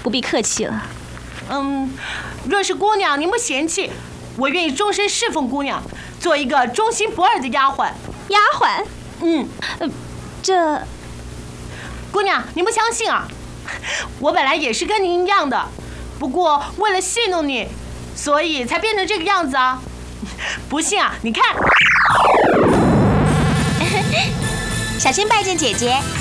不必客气了。 若是姑娘您不嫌弃，我愿意终身侍奉姑娘，做一个忠心不二的丫鬟。 丫鬟？这姑娘您不相信啊？我本来也是跟您一样的，不过为了戏弄你，所以才变成这个样子啊！不信啊，你看。 小青拜见姐姐，